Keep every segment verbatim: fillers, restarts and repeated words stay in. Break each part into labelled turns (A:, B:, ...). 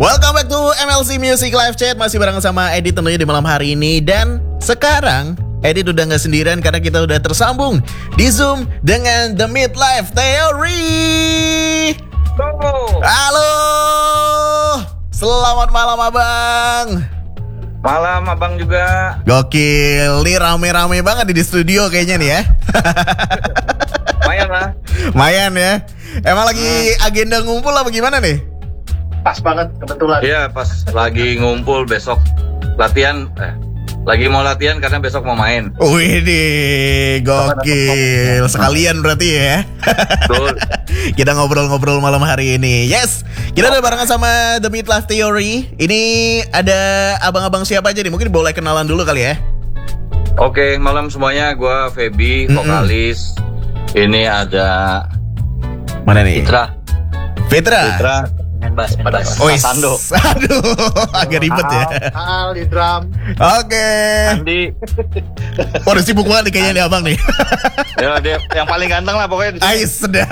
A: Welcome back to M L C Music Live Chat. Masih bareng sama Edit tentunya di malam hari ini. Dan sekarang Edit udah gak sendirian karena kita udah tersambung di Zoom dengan The Midlife Theory. Halo, selamat malam abang.
B: Malam abang juga.
A: Gokil, nih rame-rame banget di studio kayaknya nih ya.
B: Lumayan lah.
A: Lumayan ya. Emang lagi hmm. agenda ngumpul apa gimana nih?
C: Pas banget kebetulan.
B: Iya, pas lagi ngumpul besok latihan. Eh, lagi mau latihan karena besok mau main.
A: Wih deh, gokil. Sekalian berarti ya.
B: Betul.
A: Kita ngobrol-ngobrol malam hari ini. Yes, kita udah barengan sama The Midlife Theory. Ini ada abang-abang siapa aja nih? Mungkin boleh kenalan dulu kali ya.
B: Oke, malam semuanya. Gue Feby,
A: Mm-mm.
B: vokalis. Ini ada
A: mana nih?
B: Fitra.
A: Fitra.
B: Fitra. Main bass, main bass.
A: Oh,
B: Sando.
A: Aduh, agak ribet ya.
C: Al di drum.
A: Oke.
B: Andi.
A: Oh, udah sibuk banget nih kayaknya nih abang nih.
B: Ya, dia yang paling ganteng lah pokoknya.
A: Ais sedap.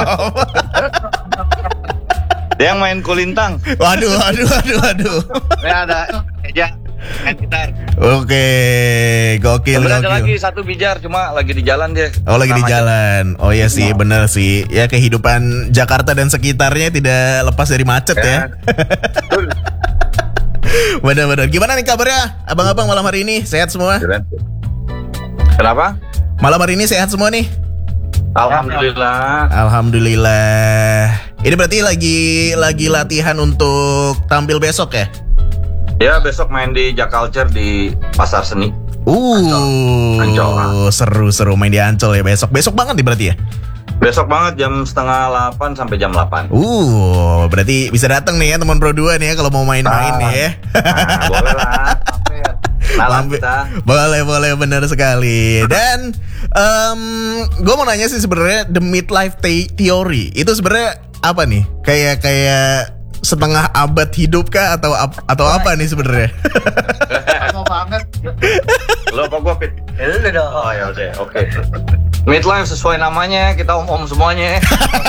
B: Dia yang main kulintang.
A: Waduh, waduh, waduh, waduh.
B: Ini ada Eja, main gitar.
A: Oke, gokil,
B: Sebenarnya ada
A: gokil.
B: lagi satu bijar, cuma lagi di jalan dia.
A: Oh, lagi di
B: Sama
A: jalan. Oh ya sih, bener sih. Ya kehidupan Jakarta dan sekitarnya tidak lepas dari macet ya.
B: Betul.
A: Bener-bener. Gimana nih kabarnya abang-abang malam hari ini? Sehat semua?
B: Kenapa?
A: Malam hari ini sehat semua nih?
B: Alhamdulillah.
A: Alhamdulillah. Ini berarti lagi lagi latihan untuk tampil besok ya?
B: Ya, besok main di Jaculture di Pasar Seni.
A: Uh,
B: Ancol.
A: seru-seru main di Ancol ya besok. Besok banget nih berarti ya?
B: Besok banget jam setengah delapan sampai jam delapan.
A: Uh, berarti bisa datang nih ya teman Pro dua nih ya kalau mau main-main nih ya.
B: Nah, boleh lah. Malam
A: Lambe-
B: kita.
A: Boleh, boleh, benar sekali. Dan um, gue mau nanya sih sebenarnya The Midlife The- Theory itu sebenarnya apa nih? Kayak kayak setengah abad hidup kah atau ap- atau apa nih sebenarnya?
C: Lama banget.
B: Lo apa gua Pit? Lu dong. Oh ya udah, oke. Midlife sesuai namanya, kita om-om semuanya.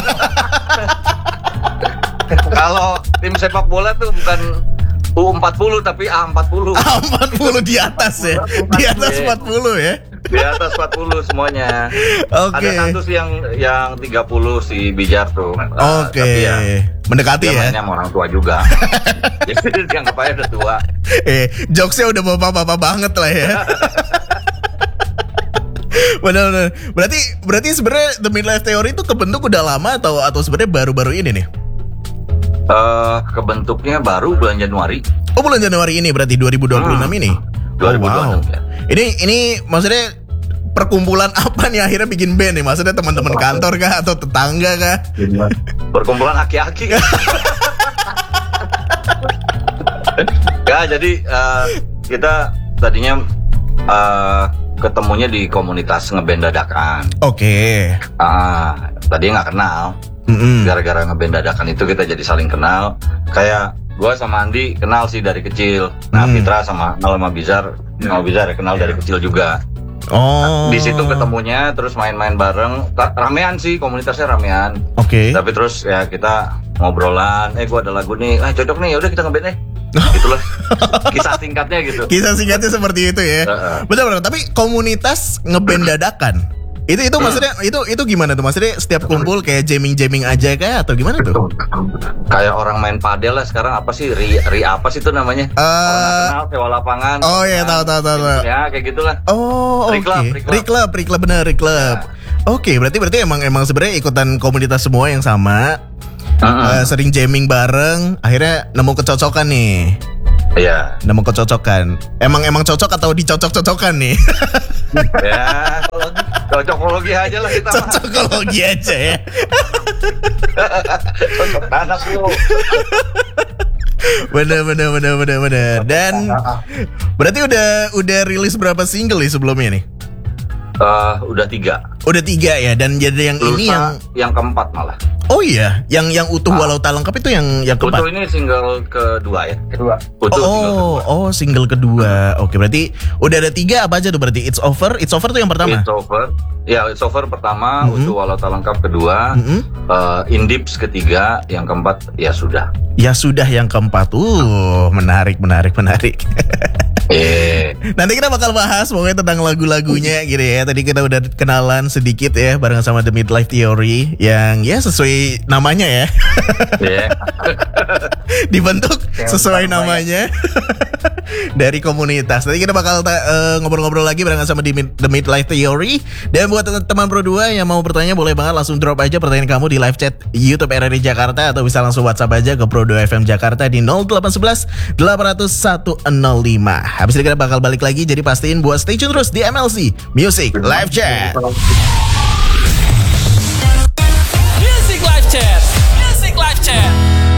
B: Kalau tim sepak bola tuh bukan U empat puluh tapi A empat puluh.
A: A empat puluh di atas ya. Di atas empat puluh ya.
B: Di atas empat puluh semuanya.
A: Oke.
B: Ada satu sih yang yang tiga puluh si Bijar tuh. Uh,
A: Oke.
B: tapi ya,
A: Mendekati
B: dia
A: ya.
B: mainnya sama orang tua juga. Jadi dianggap aja udah tua.
A: Eh, jokesnya udah bapak-bapak banget lah ya. Benar-benar. Berarti berarti sebenarnya The Midlife Theory itu kebentuk udah lama atau atau sebenarnya baru-baru ini nih?
B: Uh, kebentuknya baru bulan Januari.
A: Oh, bulan Januari ini berarti dua ribu dua puluh enam
B: Hmm.
A: ini.
B: dua ribu dua puluh enam,
A: Oh, wow.
B: ya.
A: Ini ini maksudnya perkumpulan apa nih akhirnya bikin band nih? Maksudnya teman-teman kantor kah atau tetangga kah?
B: Perkumpulan aki-aki. Ya, jadi uh, kita tadinya uh, ketemunya di komunitas ngeband dadakan.
A: Oke.
B: Ah, tadinya nggak kenal.
A: Mm-mm.
B: Gara-gara ngeband dadakan itu kita jadi saling kenal. Kayak gua sama Andi kenal sih dari kecil. Nah,
A: Hmm.
B: Fitra sama Al sama Bizar, sama Bizar ya kenal dari kecil juga.
A: Oh.
B: Di situ ketemunya, terus main-main bareng. Ta- Ramean sih, komunitasnya ramean.
A: Oke.
B: Tapi terus ya kita ngobrolan, eh gua ada lagu nih, ah cocok nih, yaudah kita ngeband deh. Gitulah. Kisah singkatnya gitu.
A: Kisah singkatnya seperti itu ya.
B: Heeh.
A: Benar-benar. Tapi komunitas ngeband dadakan. Itu itu maksudnya itu itu gimana tuh? Maksudnya setiap kumpul kayak jamming-jamming aja kah atau gimana tuh?
B: Kayak orang main padel lah sekarang, apa sih ri, ri apa sih itu namanya?
A: Eh,
B: Orang nggak kenal sewa lapangan.
A: oh iya, tahu, tahu, tahu, tahu.
B: Ya kayak gitulah.
A: Oh, oke.
B: Ri Club, Ri Club.
A: Ri Club, Ri Club, benar, Ri Club. Oke, berarti berarti emang emang sebenarnya ikutan komunitas semua yang sama.
B: Heeh.
A: Eh, sering jamming bareng, akhirnya nemu kecocokan nih.
B: Iya.
A: Nemu kecocokan. Emang emang cocok atau dicocok-cocokan nih?
B: Ya, cocokologi aja lah kita. mah.
A: Cocokologi aja ya.
B: Cocok anak lu.
A: Bener bener bener bener bener. Dan berarti udah udah rilis berapa single nih sebelumnya nih?
B: Eh, udah tiga.
A: Udah tiga ya, dan jadi yang
B: Lusa
A: ini yang
B: yang keempat malah.
A: oh iya, yang yang utuh
B: Ah.
A: walau tak lengkap itu yang yang keempat.
B: Utuh ini single kedua ya.
C: Kedua.
B: Utuh single kedua.
A: Oh, oh single kedua. Oke, berarti udah ada tiga apa aja tuh berarti? It's over, it's over tuh yang pertama.
B: It's over. Ya, It's Over pertama,
A: Mhm.
B: Utuh Walau Tak Lengkap kedua,
A: Mm-mm.
B: eh, Indips ketiga, yang keempat ya sudah.
A: Ya sudah yang keempat. Uh, menarik, menarik, menarik.
B: Eh,
A: Nanti kita bakal bahas pokoknya tentang lagu-lagunya gitu ya. Tadi kita udah kenalan sedikit ya bareng sama The Midlife Theory yang ya sesuai namanya ya.
B: ya.
A: Dibentuk
C: Kayak
A: sesuai
C: namanya.
A: namanya dari komunitas. Nanti kita bakal ta- eh, ngobrol-ngobrol lagi bareng sama di Mid- The Midlife Theory. Dan buat teman-teman Pro dua yang mau bertanya boleh banget langsung drop aja pertanyaan kamu di live chat YouTube R R I Jakarta atau bisa langsung WhatsApp aja ke Pro dua F M Jakarta di nol delapan satu satu delapan nol satu nol lima. Habis ini kita bakal balik lagi, jadi pastiin buat stay tune terus di M L C Music Live Chat.